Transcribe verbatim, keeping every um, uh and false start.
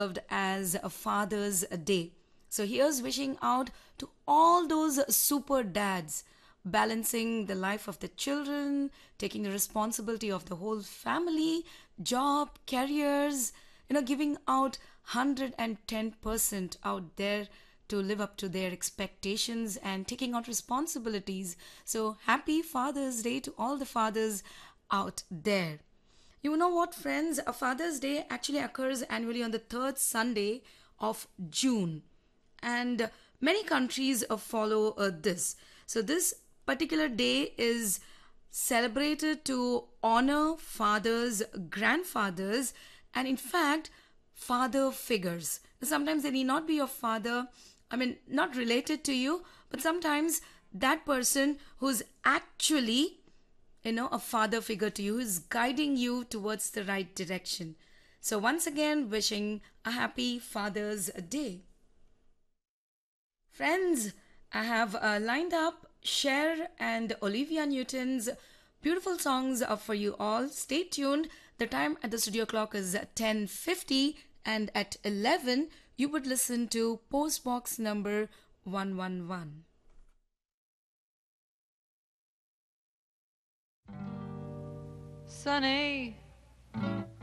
as a Father's Day. So here's wishing out to all those super dads balancing the life of the children, taking the responsibility of the whole family, job, careers, you know, giving out one hundred ten percent out there to live up to their expectations and taking out responsibilities. So happy Father's Day to all the fathers out there. You know what, friends? A Father's Day actually occurs annually on the third Sunday of June, and many countries uh, follow uh, this. So, this particular day is celebrated to honor fathers, grandfathers, and in fact, father figures. Sometimes they need not be your father, I mean, not related to you, but sometimes that person who's actually you know, a father figure to you is guiding you towards the right direction. So, once again, wishing a happy Father's Day. Friends, I have uh, lined up Cher and Olivia Newton's beautiful songs up for you all. Stay tuned. The time at the studio clock is ten fifty, and at eleven, you would listen to Postbox number one one one. Sunny